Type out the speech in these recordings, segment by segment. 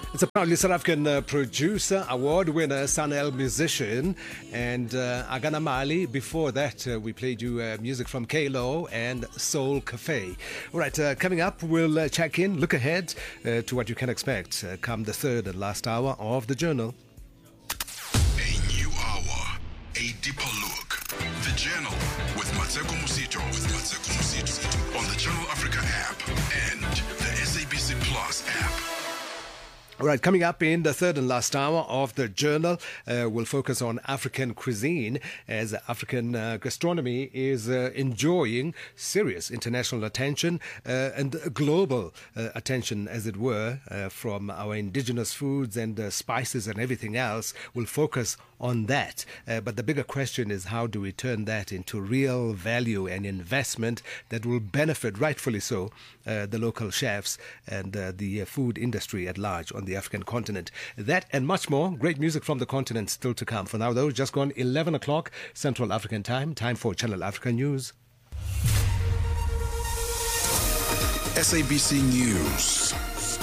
It's a proudly South African producer, award winner, Sanel musician, and Agana Mali. Before that, we played you music from K-Lo and Soul Cafe. All right, coming up, we'll check in, look ahead to what you can expect come the third and last hour of the Journal. A new hour, a deeper look. The Journal with Mateko Musito. On the Channel Africa app and the SABC Plus app. All right, coming up in the third and last hour of the Journal, we'll focus on African cuisine as African gastronomy is enjoying serious international attention and global attention, as it were, from our indigenous foods and spices and everything else. We'll focus on that. But the bigger question is, how do we turn that into real value and investment that will benefit, rightfully so, the local chefs and the food industry at large on the African continent. That and much more. Great music from the continent still to come. For now, though, just gone 11 o'clock Central African time. Time for Channel Africa News. SABC News.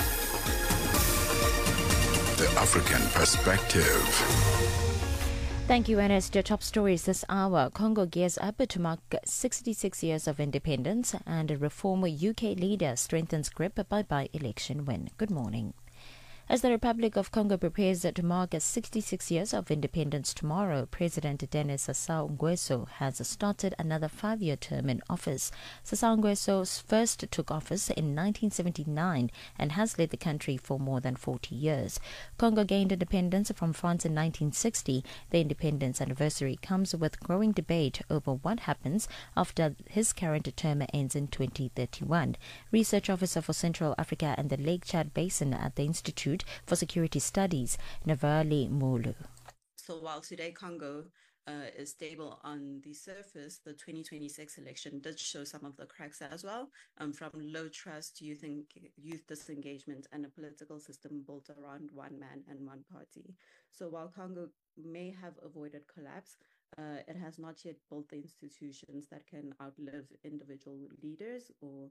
The African perspective. Thank you, Ernest. Your top stories this hour. Congo gears up to mark 66 years of independence, and a reformer UK leader strengthens grip by by-election win. Good morning. As the Republic of Congo prepares to mark 66 years of independence tomorrow, President Denis Sassou Nguesso has started another 5-year term in office. Sassou Nguesso first took office in 1979 and has led the country for more than 40 years. Congo gained independence from France in 1960. The independence anniversary comes with growing debate over what happens after his current term ends in 2031. Research Officer for Central Africa and the Lake Chad Basin at the Institute for Security Studies, Navali Mulu. So while today Congo is stable on the surface, the 2026 election did show some of the cracks as well, from low trust, youth disengagement, and a political system built around one man and one party. So while Congo may have avoided collapse, it has not yet built the institutions that can outlive individual leaders or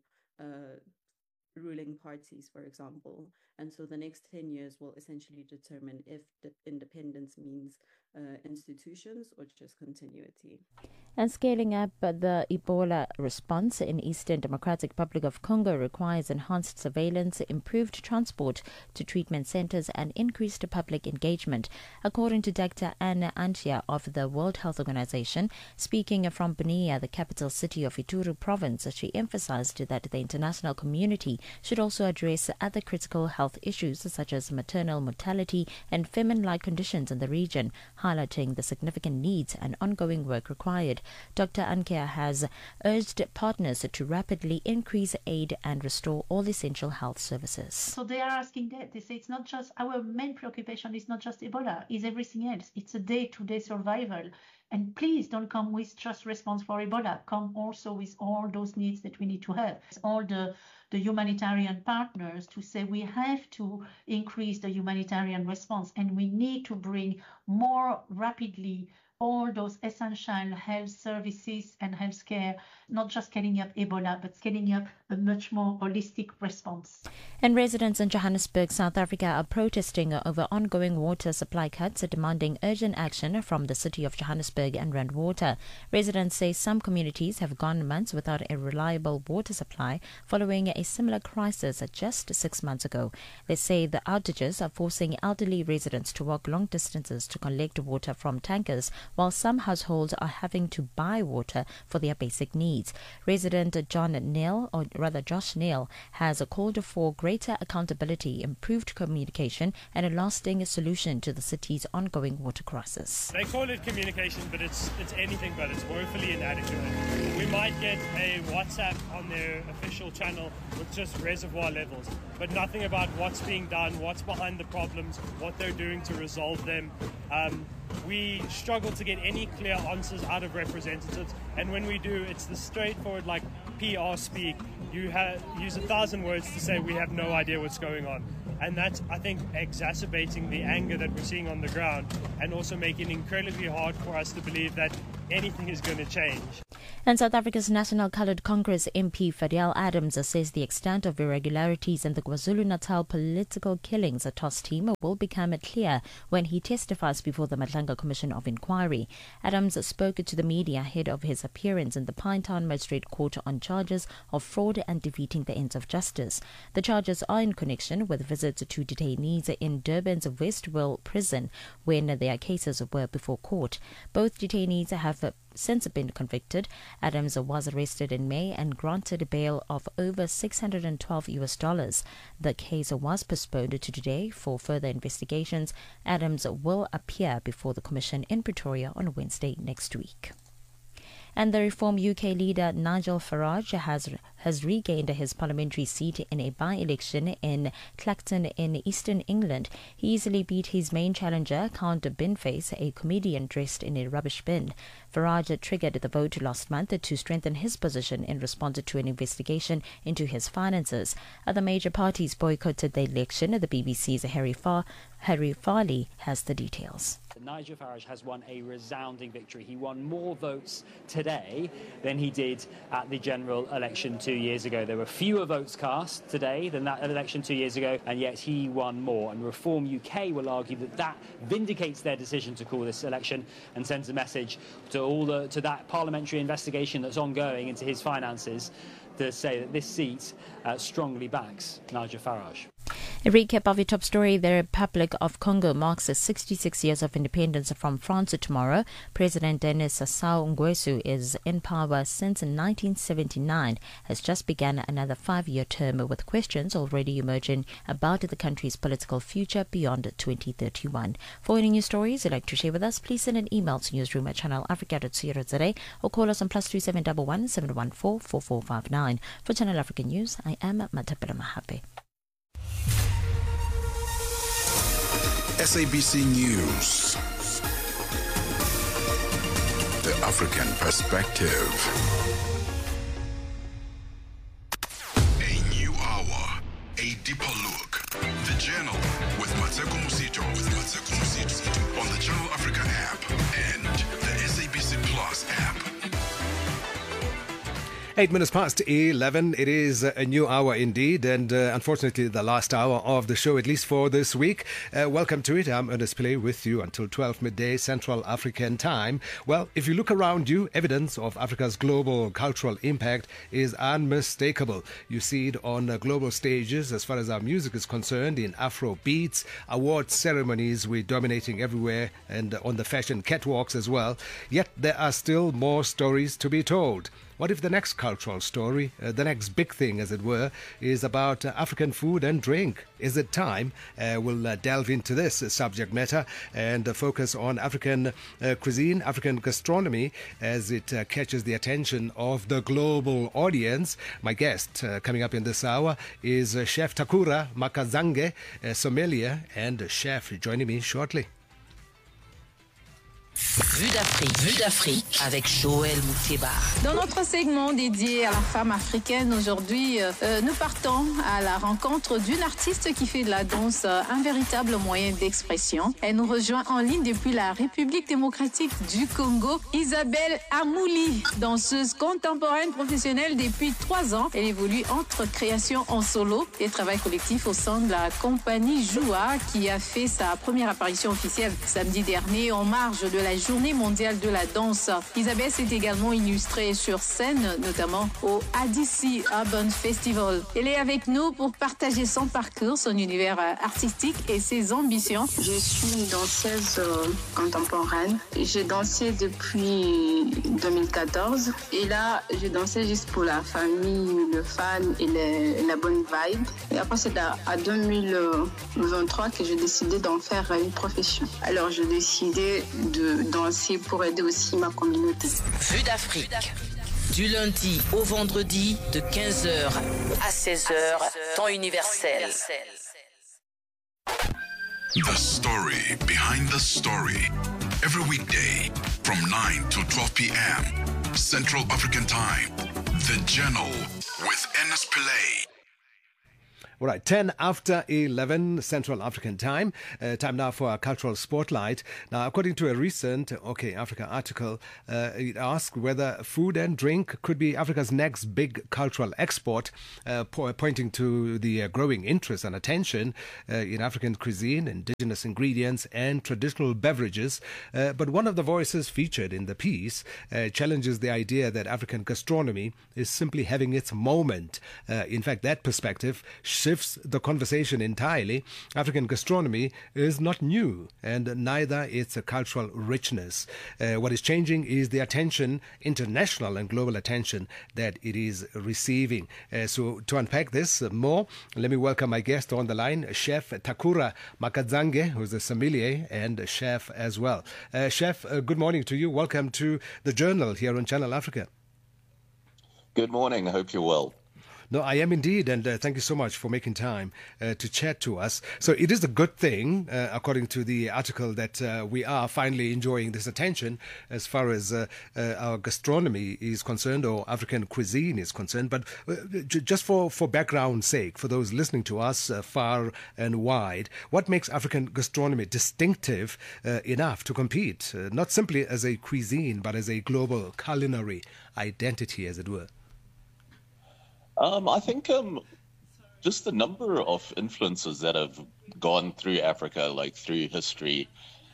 ruling parties, for example. And so the next 10 years will essentially determine if the independence means institutions or just continuity. And scaling up the Ebola response in Eastern Democratic Republic of Congo requires enhanced surveillance, improved transport to treatment centers, and increased public engagement. According to Dr. Anna Antia of the World Health Organization, speaking from Bunia, the capital city of Ituri province, she emphasized that the international community should also address other critical health issues such as maternal mortality and famine-like conditions in the region, highlighting the significant needs and ongoing work required. Dr. Ankia has urged partners to rapidly increase aid and restore all essential health services. So they are asking that. They say it's not just our main preoccupation is not just Ebola, it's everything else. It's a day-to-day survival. And please don't come with just response for Ebola. Come also with all those needs that we need to have. All the humanitarian partners to say we have to increase the humanitarian response and we need to bring more rapidly all those essential health services and healthcare, not just scaling up Ebola, but scaling up a much more holistic response. And residents in Johannesburg, South Africa are protesting over ongoing water supply cuts, demanding urgent action from the city of Johannesburg and Rand Water. Residents say some communities have gone months without a reliable water supply following a similar crisis just 6 months ago. They say the outages are forcing elderly residents to walk long distances to collect water from tankers, while some households are having to buy water for their basic needs. Resident Josh Neal, has called for greater accountability, improved communication, and a lasting solution to the city's ongoing water crisis. They call it communication, but it's anything but. It's woefully inadequate. We might get a WhatsApp on their official channel with just reservoir levels, but nothing about what's being done, what's behind the problems, what they're doing to resolve them. We struggle to get any clear answers out of representatives, and when we do, it's the straightforward, like PR speak. You use 1,000 words to say we have no idea what's going on, and that's, I think, exacerbating the anger that we're seeing on the ground, and also making it incredibly hard for us to believe that anything is going to change. And South Africa's National Coloured Congress MP Fadiel Adams says the extent of irregularities in the KwaZulu-Natal political killings toss team will become clear when he testifies before the Madlanga Commission of Inquiry. Adams spoke to the media ahead of his appearance in the Pinetown Magistrate Court on charges of fraud and defeating the ends of justice. The charges are in connection with visits to detainees in Durban's Westville prison when their cases were before court. Both detainees have since been convicted. Adams was arrested in May and granted bail of over $612. The case was postponed to today for further investigations. Adams will appear before the commission in Pretoria on Wednesday next week. And the Reform UK leader Nigel Farage has regained his parliamentary seat in a by-election in Clacton in eastern England. He easily beat his main challenger, Count Binface, a comedian dressed in a rubbish bin. Farage triggered the vote last month to strengthen his position in response to an investigation into his finances. Other major parties boycotted the election. The BBC's Harry Farley has the details. Nigel Farage has won a resounding victory. He won more votes today than he did at the general election 2 years ago. There were fewer votes cast today than that election 2 years ago, and yet he won more. And Reform UK will argue that that vindicates their decision to call this election and sends a message to that parliamentary investigation that's ongoing into his finances to say that this seat strongly backs Nigel Farage. A recap of your top story. The Republic of Congo marks 66 years of independence from France tomorrow. President Denis Sassou Nguesso is in power since 1979, has just begun another 5-year term with questions already emerging about the country's political future beyond 2031. For any news stories you'd like to share with us, please send an email to newsroom@channelafrica.co.za or call us on +2711 714 4459. For Channel Africa News, I am Matapela Mahape. SABC News. The African Perspective. A new hour, a deeper look. The Journal with Mateko Musito. On the Channel Africa app and the SABC Plus app. 8 minutes past 11. It is a new hour indeed, and unfortunately the last hour of the show, at least for this week. Welcome to it. I'm Ernest Pillay with you until 12 midday Central African time. Well, if you look around you, evidence of Africa's global cultural impact is unmistakable. You see it on global stages as far as our music is concerned, in Afro beats, award ceremonies we're dominating everywhere, and on the fashion catwalks as well. Yet there are still more stories to be told. What if the next cultural story, the next big thing, as it were, is about African food and drink? Is it time? We'll delve into this subject matter and focus on African cuisine, African gastronomy, as it catches the attention of the global audience. My guest coming up in this hour is Chef Takura Makazange, sommelier and chef, joining me shortly. Vue d'Afrique avec Joël Mouteba. Dans notre segment dédié à la femme africaine, aujourd'hui, nous partons à la rencontre d'une artiste qui fait de la danse un véritable moyen d'expression. Elle nous rejoint en ligne depuis la République démocratique du Congo, Isabelle Amouli, danseuse contemporaine professionnelle depuis 3 ans. Elle évolue entre création en solo et travail collectif au sein de la compagnie Joua, qui a fait sa première apparition officielle samedi dernier en marge de la Journée mondiale de la danse. Isabelle s'est également illustrée sur scène, notamment au ADC Urban Festival. Elle est avec nous pour partager son parcours, son univers artistique et ses ambitions. Je suis une danseuse contemporaine. J'ai dansé depuis 2014 et là, j'ai dansé juste pour la famille, le fan et la bonne vibe. Et après, c'est à 2023 que j'ai décidé d'en faire une profession. Alors, j'ai décidé de danser pour aider aussi ma communauté. Vue d'Afrique. Du lundi au vendredi de 15h à 16h, temps universel. The story behind the story. Every weekday from 9 to 12 p.m. Central African Time. The Journal with Ernest Pillay. All right, 10 after 11 Central African time. Time now for our cultural spotlight. Now, according to a recent OK Africa article, it asked whether food and drink could be Africa's next big cultural export, pointing to the growing interest and attention in African cuisine, indigenous ingredients and traditional beverages. But one of the voices featured in the piece challenges the idea that African gastronomy is simply having its moment. In fact, that perspective shifts the conversation entirely. African gastronomy is not new, and neither its cultural richness. What is changing is the attention, international and global attention, that it is receiving. So to unpack this more, let me welcome my guest on the line, Chef Takura Makadzange, who's a sommelier and a chef as well. Chef, good morning to you. Welcome to the Journal here on Channel Africa. Good morning. I hope you're well. No, I am indeed, and thank you so much for making time to chat to us. So it is a good thing, according to the article, that we are finally enjoying this attention as far as our gastronomy is concerned, or African cuisine is concerned. But just for background's sake, for those listening to us far and wide, what makes African gastronomy distinctive enough to compete, not simply as a cuisine, but as a global culinary identity, as it were? I think just the number of influences that have gone through Africa, like through history,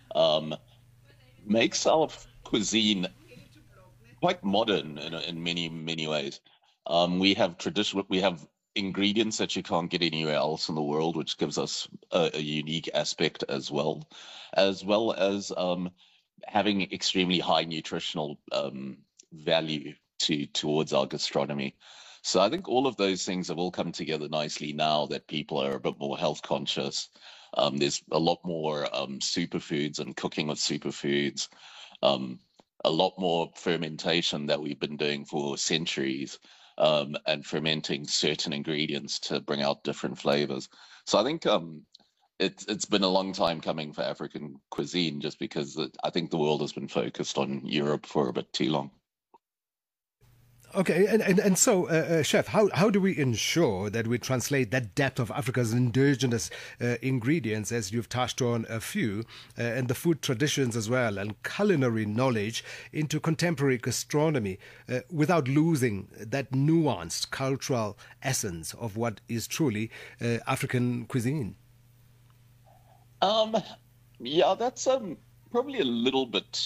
makes our cuisine quite modern in many ways. We have ingredients that you can't get anywhere else in the world, which gives us a unique aspect as well as having extremely high nutritional value towards our gastronomy. So I think all of those things have all come together nicely now that people are a bit more health conscious. There's a lot more superfoods and cooking with superfoods, a lot more fermentation that we've been doing for centuries, and fermenting certain ingredients to bring out different flavors. So I think it's been a long time coming for African cuisine, just because I think the world has been focused on Europe for a bit too long. Okay, and so, Chef, how do we ensure that we translate that depth of Africa's indigenous ingredients, as you've touched on a few, and the food traditions as well, and culinary knowledge into contemporary gastronomy, without losing that nuanced cultural essence of what is truly African cuisine? Yeah, that's probably a little bit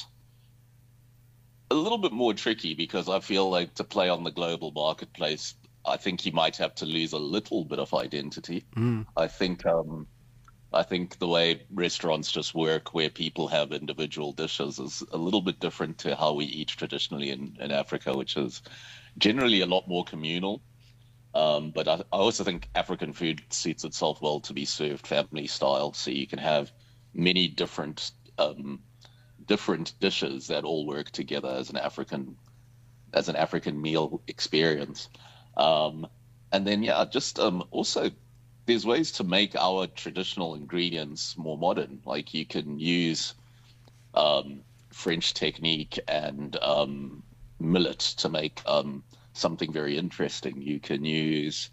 more tricky, because I feel like to play on the global marketplace, I think you might have to lose a little bit of identity. I think the way restaurants just work, where people have individual dishes, is a little bit different to how we eat traditionally in Africa, which is generally a lot more communal. But I also think African food suits itself well to be served family style, so you can have many different dishes that all work together as an African meal experience. And then also there's ways to make our traditional ingredients more modern. Like you can use French technique and millet to make something very interesting. You can use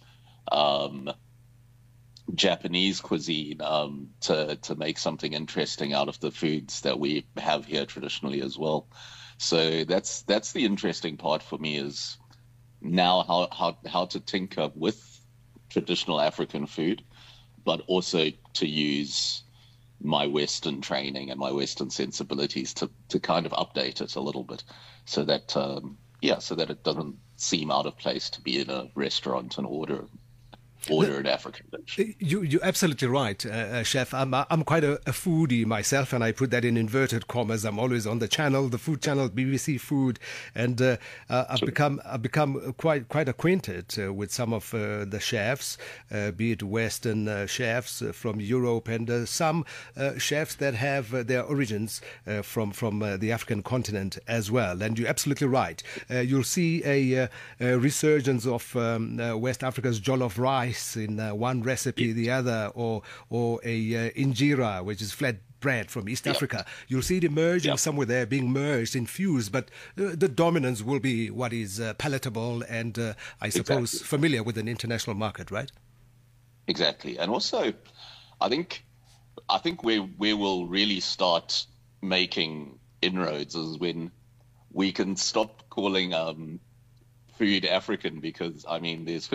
Japanese cuisine to make something interesting out of the foods that we have here traditionally as well. So that's the interesting part for me, is now how to tinker with traditional African food, but also to use my Western training and my Western sensibilities to kind of update it a little bit, so that it doesn't seem out of place to be in a restaurant and order an African dish. You're absolutely right, Chef. I'm quite a foodie myself, and I put that in inverted commas. I'm always on the channel, the food channel, BBC Food, and I've become quite acquainted with some of the chefs, be it Western chefs from Europe, and some chefs that have their origins from the African continent as well. And you're absolutely right. You'll see a resurgence of West Africa's jollof rice in one recipe, the other, or a injera, which is flat bread from East Africa. You'll see it emerging somewhere there, being merged, infused, but the dominance will be what is palatable and, I suppose, familiar with an international market, right? Exactly. And also, I think where we'll really start making inroads is when we can stop calling food African, because I mean there's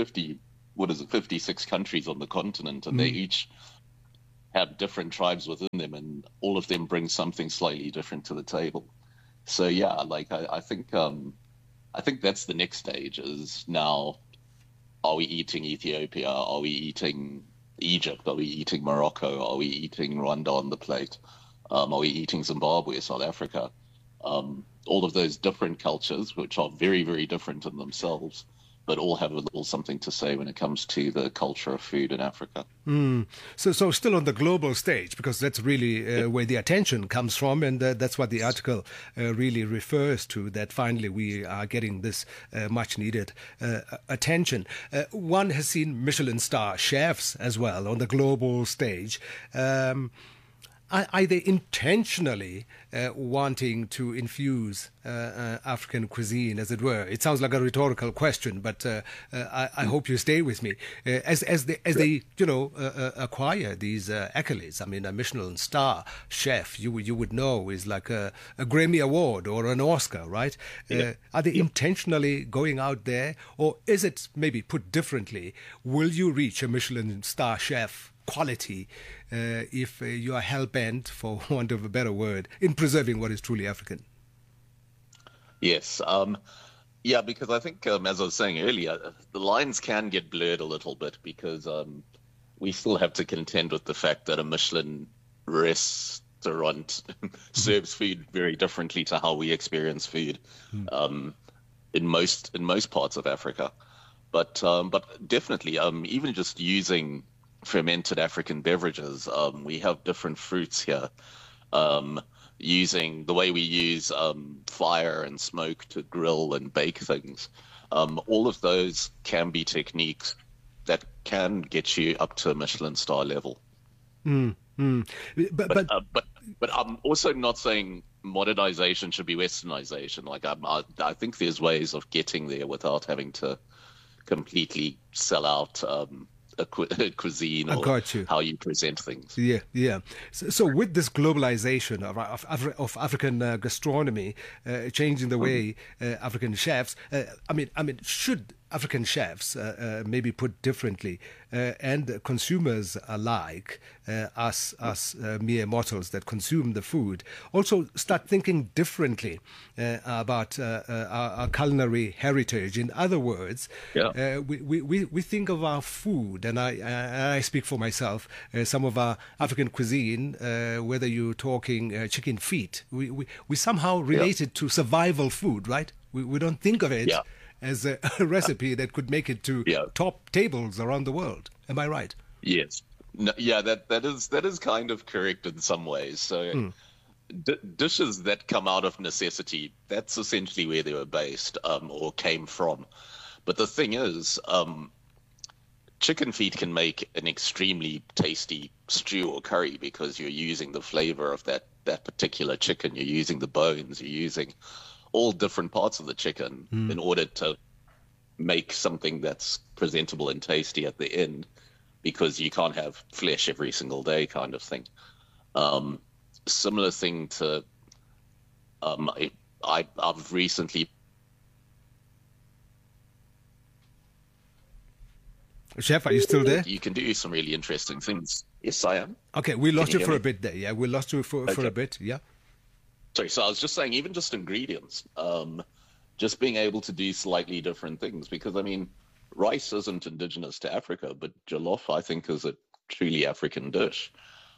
56 countries on the continent, and they each have different tribes within them, and all of them bring something slightly different to the table. So yeah, like I think that's the next stage, is now, are we eating Ethiopia? Are we eating Egypt? Are we eating Morocco? Are we eating Rwanda on the plate? Are we eating Zimbabwe, South Africa? All of those different cultures, which are very, very different in themselves, but all have a little something to say when it comes to the culture of food in Africa. So still on the global stage, because that's really where the attention comes from, and that's what the article really refers to, that finally we are getting this much-needed attention. One has seen Michelin star chefs as well on the global stage. Are they intentionally wanting to infuse African cuisine, as it were? It sounds like a rhetorical question, but I hope you stay with me. As they acquire these accolades, I mean, a Michelin star chef, you would know, is like a Grammy Award or an Oscar, right? Are they intentionally going out there, or is it, maybe put differently, will you reach a Michelin star chef quality if you are hell-bent, for want of a better word, in preserving what is truly African? Yes. Yeah, because I think, as I was saying earlier, the lines can get blurred a little bit, because we still have to contend with the fact that a Michelin restaurant serves food very differently to how we experience food in most parts of Africa. But definitely, even just using fermented African beverages, we have different fruits here, using the way we use fire and smoke to grill and bake things. All of those can be techniques that can get you up to a Michelin star level. But I'm also not saying modernization should be westernization. Like I think there's ways of getting there without having to completely sell out a cuisine or how you present things. Yeah. So with this globalization of African gastronomy, changing the way African chefs, I mean, should African chefs, maybe put differently, and consumers alike, us mere mortals that consume the food, also start thinking differently about our culinary heritage. In other words, we think of our food, and I speak for myself, some of our African cuisine, whether you're talking chicken feet, we somehow relate it to survival food, right? We don't think of it as a recipe that could make it to top tables around the world. Am I right? Yes. No, yeah, that is kind of correct in some ways. So dishes that come out of necessity, that's essentially where they were based or came from. But the thing is, chicken feet can make an extremely tasty stew or curry, because you're using the flavor of that particular chicken. You're using the bones. You're using all different parts of the chicken in order to make something that's presentable and tasty at the end, because you can't have flesh every single day, kind of thing. Similar thing to I've recently. Chef, are you still there? You can do some really interesting things. Yes, I am. Okay, we lost you for a bit there. Yeah, we lost you for a bit. Yeah. Sorry, so I was just saying, even just ingredients, just being able to do slightly different things, because I mean, rice isn't indigenous to Africa, but jollof, I think, is a truly African dish.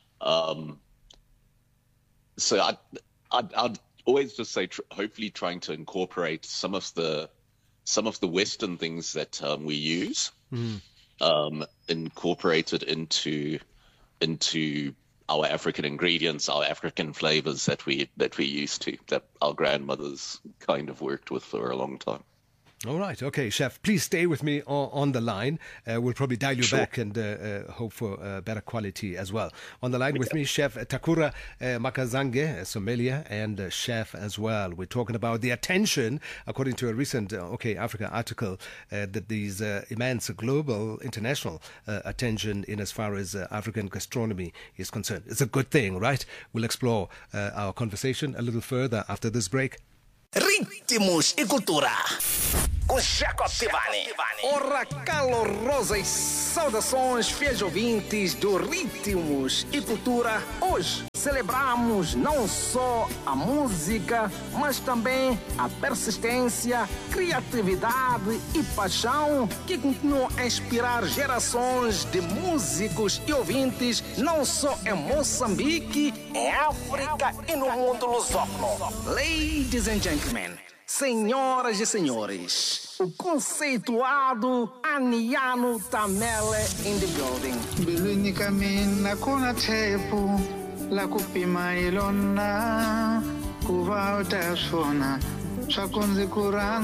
So I'd always just say, hopefully, trying to incorporate some of the Western things that we use, incorporated into our African ingredients, our African flavors that we used to, that our grandmothers kind of worked with for a long time. All right. Okay, Chef, please stay with me on the line. We'll probably dial you back and hope for better quality as well. On the line with me, Chef Takura Makazange, sommelier and chef as well. We're talking about the attention, according to a recent OK Africa article, that these immense global, international attention in as far as African gastronomy is concerned. It's a good thing, right? We'll explore our conversation a little further after this break. Ritmos e Cultura com Jacob Tivani. Ora, calorosas saudações, fiéis ouvintes do Ritmos e Cultura. Hoje celebramos não só a música, mas também a persistência, criatividade e paixão que continuam a inspirar gerações de músicos e ouvintes, não só em Moçambique, em África e no mundo lusófono. Ladies and gentlemen, senhoras e senhores, o conceituado Aniano Tamele in the building. Bilwini kamina kuna tepu la kupima ilona kuva utasona swakunzi kurana